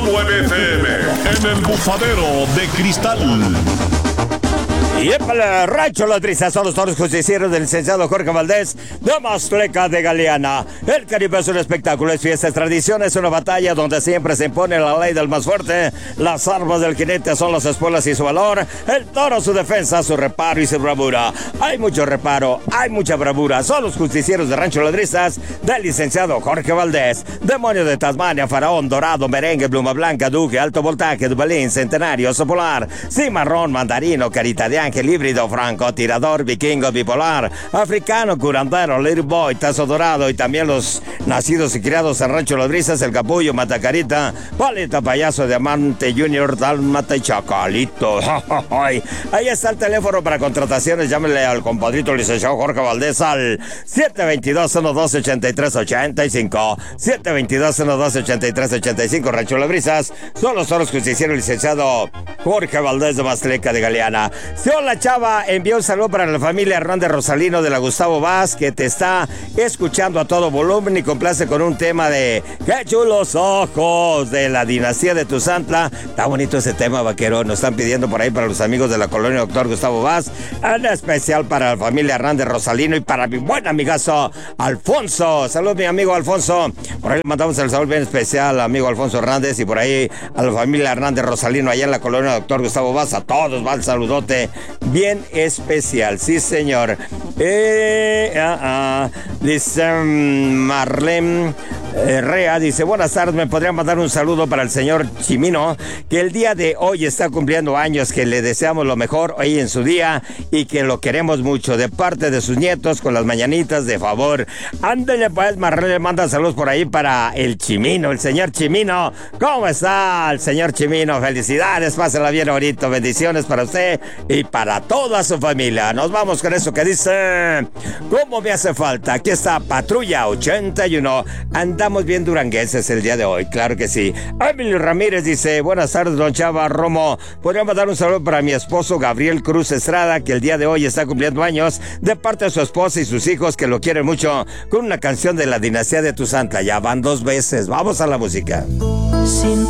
106.9 FM, en el bufadero de cristal. Y para el Rancho Las Brisas son los toros justicieros del licenciado Jorge Valdés de Maztleca de Galeana. El Caribe es un espectáculo, es fiesta, es tradición, es una batalla donde siempre se impone la ley del más fuerte. Las armas del jinete son las espuelas y su valor. El toro, su defensa, su reparo y su bravura. Hay mucho reparo, hay mucha bravura. Son los justicieros de Rancho Las Brisas del licenciado Jorge Valdés. Demonio de Tasmania, faraón, dorado, merengue, pluma blanca, duque, alto voltaje, dubalín, centenario, sopolar, cimarrón, mandarino, carita de ángel, híbrido, franco, tirador, vikingo, bipolar, africano, curandero, little boy, tazo dorado y también los nacidos y criados en Rancho Las Brisas, el capullo, matacarita, paleta, payaso, diamante, junior, dálmata y chacalito. Ahí está el teléfono para contrataciones, llámenle al compadrito licenciado Jorge Valdés al 722-112-8385, 722-112-8385, Rancho Las Brisas, son los toros justicieros licenciado Jorge Valdés de Maztleca de Galeana. Hola Chava, envió un saludo para la familia Hernández Rosalino de la Gustavo Vaz, que te está escuchando a todo volumen y complace con un tema de ¡Qué chulos ojos! De la dinastía de Tuzantla. Está bonito ese tema, vaquero. Nos están pidiendo por ahí para los amigos de la colonia Doctor Gustavo Vaz, en especial para la familia Hernández Rosalino y para mi buen amigazo Alfonso. Saludos mi amigo Alfonso. Por ahí le mandamos el saludo bien especial al amigo Alfonso Hernández y por ahí a la familia Hernández Rosalino allá en la colonia Doctor Gustavo Vaz. A todos va el saludote bien especial, sí señor. Dice Marlene Rea, dice, buenas tardes, me podrían mandar un saludo para el señor Chimino, que el día de hoy está cumpliendo años, que le deseamos lo mejor hoy en su día y que lo queremos mucho, de parte de sus nietos con las mañanitas de favor. Ándale pues, Marlene manda saludos por ahí para el Chimino, el señor Chimino. ¿Cómo está el señor Chimino? Felicidades, pásela bien ahorita, bendiciones para usted y para toda su familia. Nos vamos con eso que dice, ¿cómo me hace falta? Aquí está Patrulla 81. Andamos bien duranguenses el día de hoy, claro que sí. Emilio Ramírez dice, buenas tardes, don Chava Romo. Podríamos dar un saludo para mi esposo Gabriel Cruz Estrada, que el día de hoy está cumpliendo años, de parte de su esposa y sus hijos, que lo quieren mucho, con una canción de la dinastía de Tuzantla. Ya van 2 veces. Vamos a la música.